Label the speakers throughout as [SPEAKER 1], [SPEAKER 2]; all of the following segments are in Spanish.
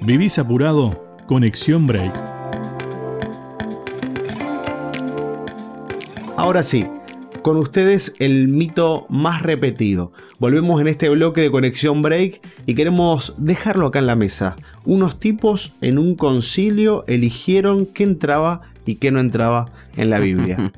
[SPEAKER 1] ¿Vivís apurado? Conexión Break.
[SPEAKER 2] Ahora sí, con ustedes el mito más repetido. Volvemos en este bloque de Conexión Break y queremos dejarlo acá en la mesa. Unos tipos en un concilio eligieron qué entraba y qué no entraba en la Biblia.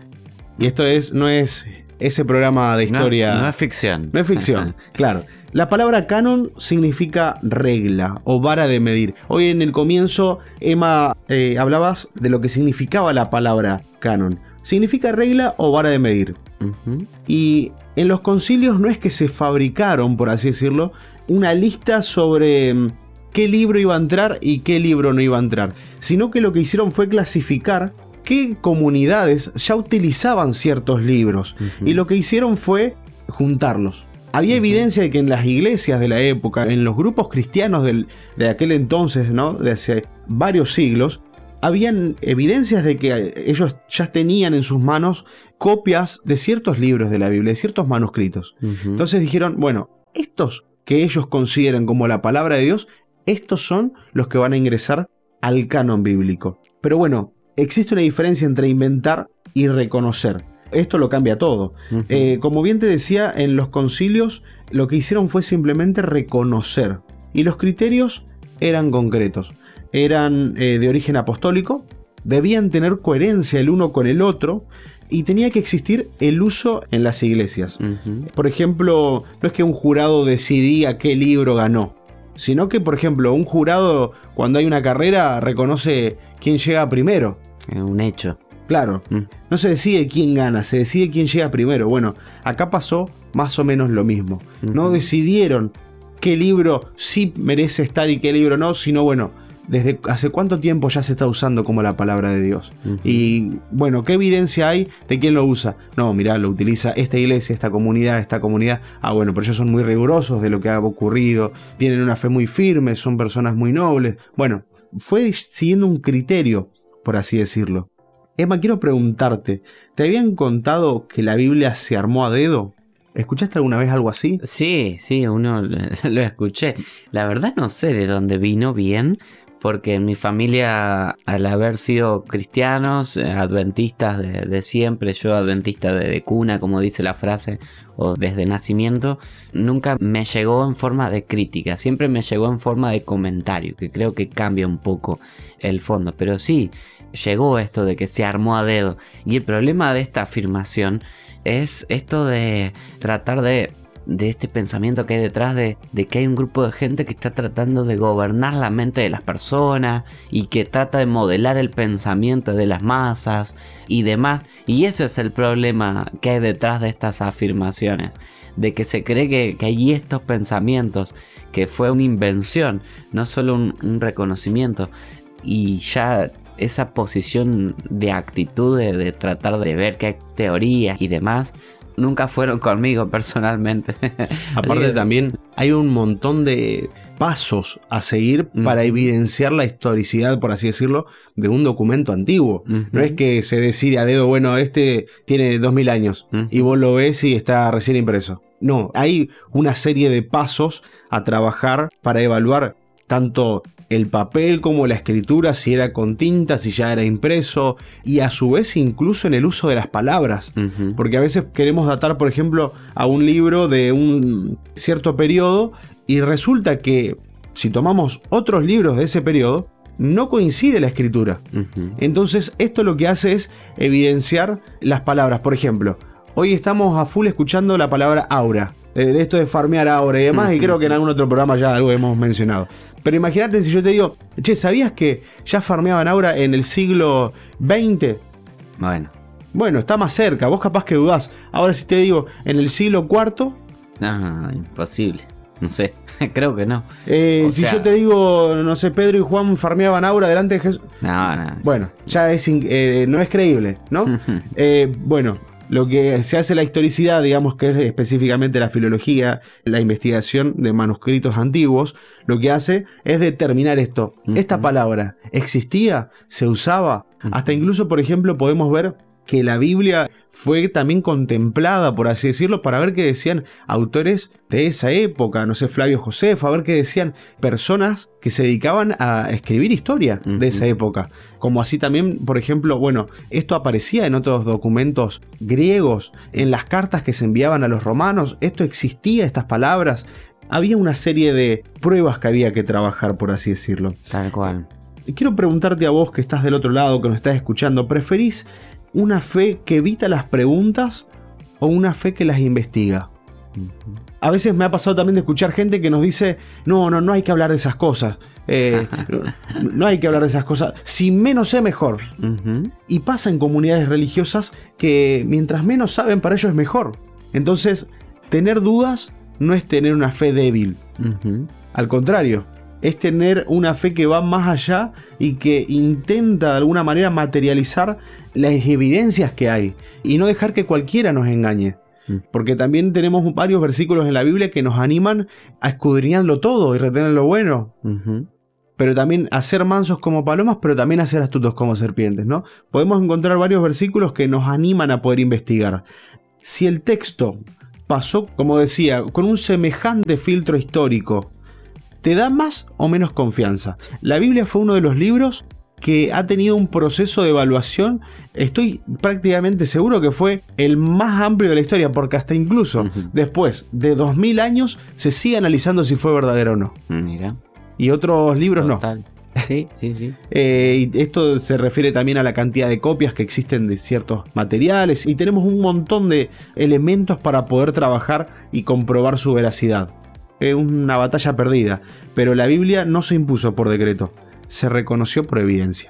[SPEAKER 2] Y esto no es ese programa de historia.
[SPEAKER 3] No es ficción.
[SPEAKER 2] No es ficción, claro. La palabra canon significa regla o vara de medir. Hoy en el comienzo, Emma, hablabas de lo que significaba la palabra canon. Significa regla o vara de medir. Uh-huh. Y en los concilios no es que se fabricaron, por así decirlo, una lista sobre qué libro iba a entrar y qué libro no iba a entrar, sino que lo que hicieron fue clasificar qué comunidades ya utilizaban ciertos libros. Uh-huh. Y lo que hicieron fue juntarlos. Había evidencia de que en las iglesias de la época, en los grupos cristianos de aquel entonces, ¿no? De hace varios siglos, habían evidencias de que ellos ya tenían en sus manos copias de ciertos libros de la Biblia, de ciertos manuscritos. Uh-huh. Entonces dijeron, bueno, estos que ellos consideran como la palabra de Dios, estos son los que van a ingresar al canon bíblico. Pero bueno, existe una diferencia entre inventar y reconocer. Esto lo cambia todo. Uh-huh. Como bien te decía, en los concilios lo que hicieron fue simplemente reconocer. Y los criterios eran concretos. Eran de origen apostólico, debían tener coherencia el uno con el otro y tenía que existir el uso en las iglesias. Uh-huh. Por ejemplo, no es que un jurado decidía qué libro ganó, sino que, por ejemplo, un jurado cuando hay una carrera reconoce quién llega primero.
[SPEAKER 3] Un hecho.
[SPEAKER 2] Claro, no se decide quién gana, se decide quién llega primero. Bueno, acá pasó más o menos lo mismo. Uh-huh. No decidieron qué libro sí merece estar y qué libro no, sino bueno, desde hace cuánto tiempo ya se está usando como la palabra de Dios. Uh-huh. Y bueno, ¿qué evidencia hay de quién lo usa? No, mirá, lo utiliza esta iglesia, esta comunidad. Ah, bueno, pero ellos son muy rigurosos de lo que ha ocurrido, tienen una fe muy firme, son personas muy nobles. Bueno, fue siguiendo un criterio, por así decirlo. Emma, quiero preguntarte, ¿te habían contado que la Biblia se armó a dedo? ¿Escuchaste alguna vez algo así?
[SPEAKER 3] Sí, uno lo escuché. La verdad no sé de dónde vino bien, porque en mi familia, al haber sido cristianos, adventistas de siempre, yo adventista de cuna, como dice la frase, o desde nacimiento, nunca me llegó en forma de crítica, siempre me llegó en forma de comentario, que creo que cambia un poco el fondo, pero sí, llegó esto de que se armó a dedo. Y el problema de esta afirmación es esto de tratar de este pensamiento que hay detrás de que hay un grupo de gente que está tratando de gobernar la mente de las personas y que trata de modelar el pensamiento de las masas y demás. Y ese es el problema que hay detrás de estas afirmaciones, de que se cree que hay estos pensamientos, que fue una invención, no solo un reconocimiento. Y ya esa posición de actitud de tratar de ver que hay teorías y demás nunca fueron conmigo personalmente.
[SPEAKER 2] Aparte también hay un montón de pasos a seguir para evidenciar la historicidad, por así decirlo, de un documento antiguo. No es que se decide a dedo, bueno, este tiene 2000 años y vos lo ves y está recién impreso. No, hay una serie de pasos a trabajar para evaluar tanto el papel como la escritura, si era con tinta, si ya era impreso, y a su vez incluso en el uso de las palabras. Uh-huh. Porque a veces queremos datar, por ejemplo, a un libro de un cierto periodo y resulta que si tomamos otros libros de ese periodo, no coincide la escritura. Uh-huh. Entonces esto lo que hace es evidenciar las palabras. Por ejemplo, hoy estamos a full escuchando la palabra aura. De esto de farmear ahora y demás, y creo que en algún otro programa ya algo hemos mencionado. Pero imagínate si yo te digo, che, ¿sabías que ya farmeaban aura en el siglo XX? Bueno, está más cerca, vos capaz que dudás. Ahora si te digo, en el siglo IV...
[SPEAKER 3] No, imposible. No sé, creo que no.
[SPEAKER 2] Si yo te digo, no sé, Pedro y Juan farmeaban aura delante de Jesús... No. Bueno, ya no es creíble, ¿no? Bueno... Lo que se hace la historicidad, digamos que es específicamente la filología, la investigación de manuscritos antiguos, lo que hace es determinar esto. ¿Esta palabra existía? ¿Se usaba? Hasta incluso, por ejemplo, podemos ver que la Biblia fue también contemplada, por así decirlo, para ver qué decían autores de esa época, no sé, Flavio Josefo, a ver qué decían personas que se dedicaban a escribir historia de esa época. Como así también, por ejemplo, bueno, esto aparecía en otros documentos griegos, en las cartas que se enviaban a los romanos, esto existía, estas palabras. Había una serie de pruebas que había que trabajar, por así decirlo.
[SPEAKER 3] Tal cual.
[SPEAKER 2] Y quiero preguntarte a vos que estás del otro lado, que nos estás escuchando, ¿preferís una fe que evita las preguntas o una fe que las investiga? A veces me ha pasado también de escuchar gente que nos dice, no hay que hablar de esas cosas. No hay que hablar de esas cosas. Si menos sé, mejor. Y pasa en comunidades religiosas que mientras menos saben, para ellos es mejor. Entonces, tener dudas no es tener una fe débil. Al contrario, es tener una fe que va más allá y que intenta de alguna manera materializar las evidencias que hay y no dejar que cualquiera nos engañe. Porque también tenemos varios versículos en la Biblia que nos animan a escudriñarlo todo y retener lo bueno. Pero también a ser mansos como palomas, pero también a ser astutos como serpientes, ¿no? Podemos encontrar varios versículos que nos animan a poder investigar. Si el texto pasó, como decía, con un semejante filtro histórico, ¿te da más o menos confianza? La Biblia fue uno de los libros que ha tenido un proceso de evaluación, estoy prácticamente seguro que fue el más amplio de la historia, porque hasta incluso después de 2000 años se sigue analizando si fue verdadero o no.
[SPEAKER 3] Mira.
[SPEAKER 2] Y otros libros
[SPEAKER 3] Total. No. Sí.
[SPEAKER 2] Y esto se refiere también a la cantidad de copias que existen de ciertos materiales, y tenemos un montón de elementos para poder trabajar y comprobar su veracidad. Es una batalla perdida, pero la Biblia no se impuso por decreto, se reconoció por evidencia.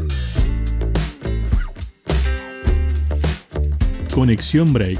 [SPEAKER 1] Conexión Break.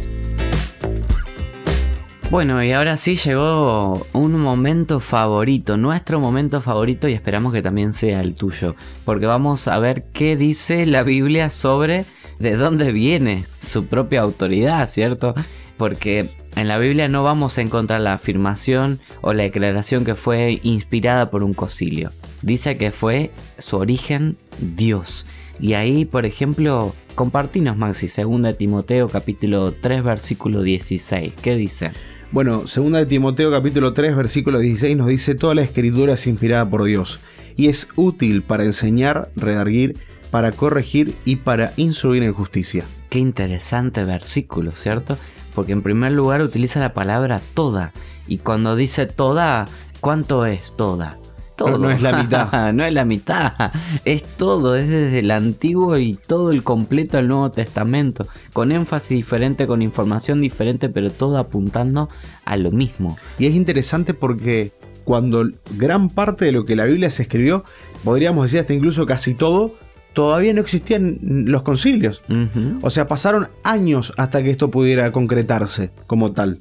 [SPEAKER 3] Bueno, y ahora sí llegó un momento favorito, nuestro momento favorito, y esperamos que también sea el tuyo, porque vamos a ver qué dice la Biblia sobre de dónde viene su propia autoridad, ¿cierto? Porque en la Biblia no vamos a encontrar la afirmación o la declaración que fue inspirada por un concilio. Dice que fue su origen Dios. Y ahí, por ejemplo, compartinos, Maxi, 2 Timoteo capítulo 3, versículo 16. ¿Qué dice?
[SPEAKER 2] Bueno, 2 Timoteo capítulo 3, versículo 16 nos dice: toda la escritura es inspirada por Dios y es útil para enseñar, redarguir, para corregir y para instruir en justicia.
[SPEAKER 3] Qué interesante versículo, ¿cierto? Porque en primer lugar utiliza la palabra toda. Y cuando dice toda, ¿cuánto es toda? Todo.
[SPEAKER 2] No es la mitad.
[SPEAKER 3] No es la mitad. Es todo. Es desde el Antiguo y todo el completo del Nuevo Testamento. Con énfasis diferente, con información diferente, pero todo apuntando a lo mismo.
[SPEAKER 2] Y es interesante porque cuando gran parte de lo que la Biblia se escribió, podríamos decir hasta incluso casi todo, todavía no existían los concilios. O sea, pasaron años hasta que esto pudiera concretarse como tal.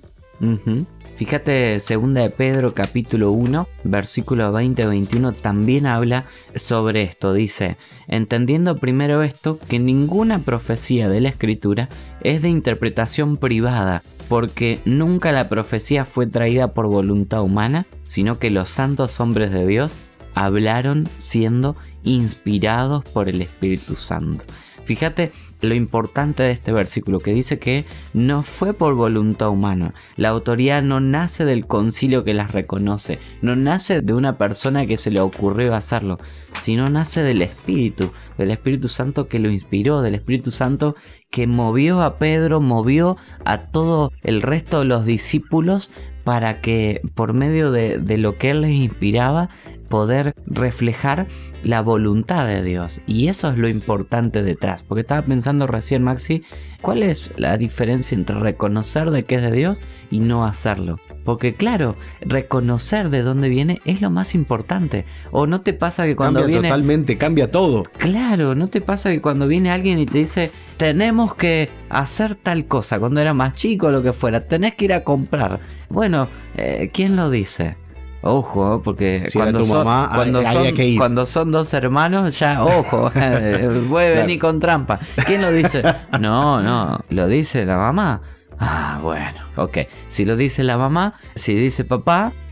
[SPEAKER 3] Fíjate, 2 de Pedro capítulo 1, versículo 20-21 también habla sobre esto. Dice: entendiendo primero esto, que ninguna profecía de la Escritura es de interpretación privada, porque nunca la profecía fue traída por voluntad humana, sino que los santos hombres de Dios hablaron siendo inspirados por el Espíritu Santo. Fíjate lo importante de este versículo, que dice que no fue por voluntad humana. La autoridad no nace del concilio que las reconoce, no nace de una persona que se le ocurrió hacerlo, sino nace del Espíritu Santo que lo inspiró, del Espíritu Santo que movió a Pedro, movió a todo el resto de los discípulos para que por medio de lo que él les inspiraba, poder reflejar la voluntad de Dios. Y eso es lo importante detrás, porque estaba pensando recién, Maxi, ¿cuál es la diferencia entre reconocer de que es de Dios y no hacerlo? Porque claro, reconocer de dónde viene es lo más importante. ¿O no te pasa que cuando viene...
[SPEAKER 2] Totalmente, cambia todo.
[SPEAKER 3] Claro, ¿no te pasa que cuando viene alguien y te dice tenemos que hacer tal cosa, cuando era más chico o lo que fuera, tenés que ir a comprar? Bueno, ¿quién lo dice? Ojo, porque
[SPEAKER 2] si
[SPEAKER 3] cuando son dos hermanos, ya, ojo, puede venir con trampa. ¿Quién lo dice? No, lo dice la mamá. Ah, bueno, ok. Si lo dice la mamá, si dice papá,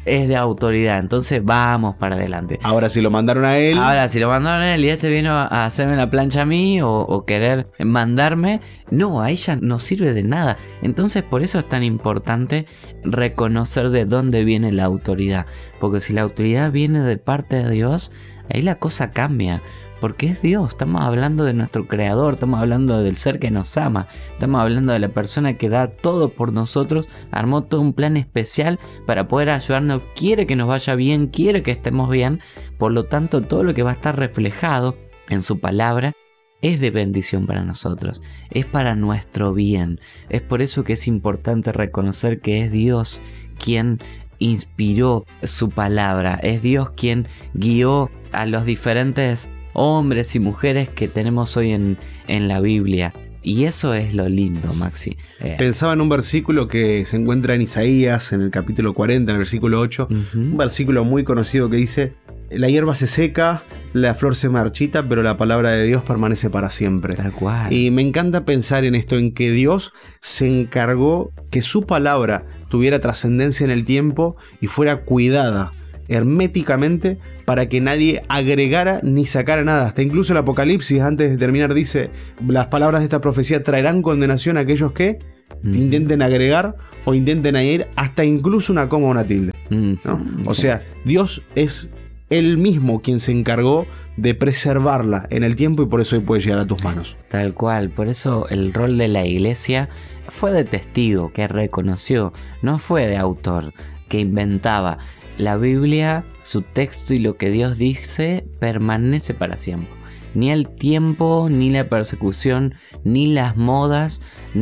[SPEAKER 3] es de autoridad, entonces vamos para adelante.
[SPEAKER 2] Ahora, si lo mandaron a él.
[SPEAKER 3] Ahora, si lo mandaron a él y este vino a hacerme la plancha a mí o querer mandarme, no, a ella no sirve de nada. Entonces, por eso es tan importante reconocer de dónde viene la autoridad. Porque si la autoridad viene de parte de Dios, ahí la cosa cambia. Porque es Dios, estamos hablando de nuestro creador, estamos hablando del ser que nos ama, estamos hablando de la persona que da todo por nosotros, armó todo un plan especial para poder ayudarnos, quiere que nos vaya bien, quiere que estemos bien, por lo tanto todo lo que va a estar reflejado en su palabra es de bendición para nosotros, es para nuestro bien. Es por eso que es importante reconocer que es Dios quien inspiró su palabra, es Dios quien guió a los diferentes hombres y mujeres que tenemos hoy en la Biblia. Y eso es lo lindo, Maxi.
[SPEAKER 2] Pensaba en un versículo que se encuentra en Isaías, en el capítulo 40, en el versículo 8. Un versículo muy conocido que dice: la hierba se seca, la flor se marchita, pero la palabra de Dios permanece para siempre.
[SPEAKER 3] Tal cual.
[SPEAKER 2] Y me encanta pensar en esto, en que Dios se encargó que su palabra tuviera trascendencia en el tiempo y fuera cuidada herméticamente para que nadie agregara ni sacara nada. Hasta incluso el Apocalipsis, antes de terminar, dice: las palabras de esta profecía traerán condenación a aquellos que intenten agregar o intenten añadir hasta incluso una coma o una tilde, ¿no? O sea, Dios es Él mismo quien se encargó de preservarla en el tiempo, y por eso hoy puede llegar a tus manos.
[SPEAKER 3] Tal cual, por eso el rol de la iglesia fue de testigo que reconoció, no fue de autor que inventaba. La Biblia, su texto y lo que Dios dice permanece para siempre. Ni el tiempo, ni la persecución, ni las modas,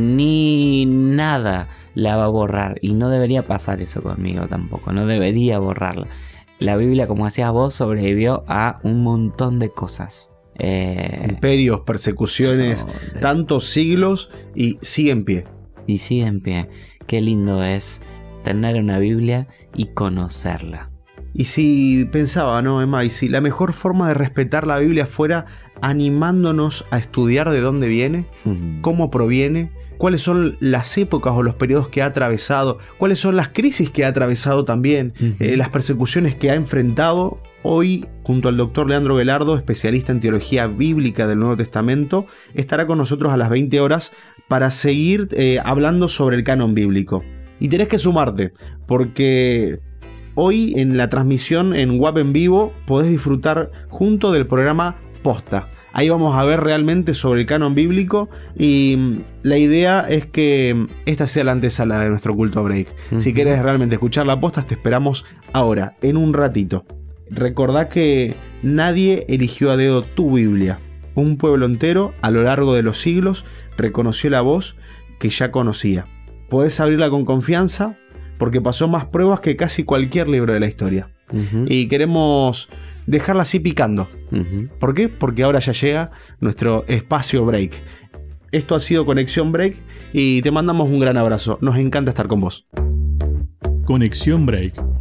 [SPEAKER 3] ni nada la va a borrar. Y no debería pasar eso conmigo tampoco, no debería borrarla. La Biblia, como decías vos, sobrevivió a un montón de cosas.
[SPEAKER 2] Imperios, persecuciones, tantos siglos, y sigue en pie.
[SPEAKER 3] Y sigue en pie. Qué lindo es tener una Biblia y conocerla.
[SPEAKER 2] Y si pensaba, ¿no, Emma? Y si la mejor forma de respetar la Biblia fuera animándonos a estudiar de dónde viene, cómo proviene, cuáles son las épocas o los periodos que ha atravesado, cuáles son las crisis que ha atravesado también, las persecuciones que ha enfrentado. Hoy, junto al doctor Leandro Velardo, especialista en teología bíblica del Nuevo Testamento, estará con nosotros a las 20 horas para seguir hablando sobre el canon bíblico. Y tenés que sumarte, porque hoy en la transmisión en WAP en vivo podés disfrutar junto del programa Posta. Ahí vamos a ver realmente sobre el canon bíblico, y la idea es que esta sea la antesala de nuestro culto break. Si querés realmente escuchar la posta, te esperamos ahora, en un ratito. Recordá que nadie eligió a dedo tu Biblia. Un pueblo entero, a lo largo de los siglos, reconoció la voz que ya conocía. Podés abrirla con confianza, porque pasó más pruebas que casi cualquier libro de la historia. Y queremos dejarla así picando. ¿Por qué? Porque ahora ya llega nuestro espacio break. Esto ha sido Conexión Break y te mandamos un gran abrazo. Nos encanta estar con vos.
[SPEAKER 1] Conexión Break